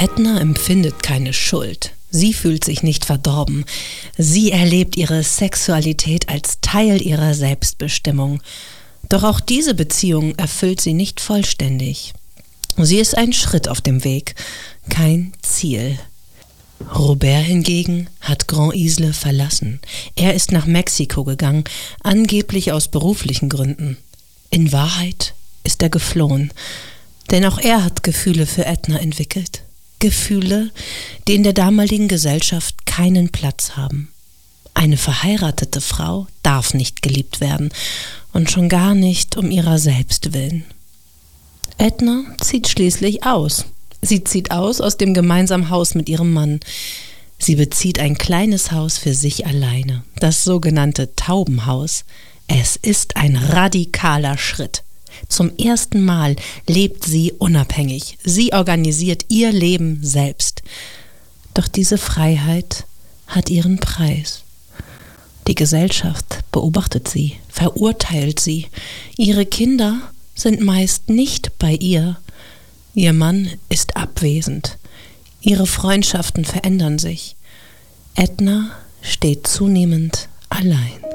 Edna empfindet keine Schuld. Sie fühlt sich nicht verdorben. Sie erlebt ihre Sexualität als Teil ihrer Selbstbestimmung. Doch auch diese Beziehung erfüllt sie nicht vollständig. Sie ist ein Schritt auf dem Weg, kein Ziel. Robert hingegen hat Grand Isle verlassen. Er ist nach Mexiko gegangen, angeblich aus beruflichen Gründen. In Wahrheit ist er geflohen, denn auch er hat Gefühle für Edna entwickelt. Gefühle, die in der damaligen Gesellschaft keinen Platz haben. Eine verheiratete Frau darf nicht geliebt werden und schon gar nicht um ihrer selbst willen. Edna zieht schließlich aus. Sie zieht aus dem gemeinsamen Haus mit ihrem Mann. Sie bezieht ein kleines Haus für sich alleine, das sogenannte Taubenhaus. Es ist ein radikaler Schritt. Zum ersten Mal lebt sie unabhängig. Sie organisiert ihr Leben selbst. Doch diese Freiheit hat ihren Preis. Die Gesellschaft beobachtet sie, verurteilt sie. Ihre Kinder sind meist nicht bei ihr. Ihr Mann ist abwesend. Ihre Freundschaften verändern sich. Edna steht zunehmend allein.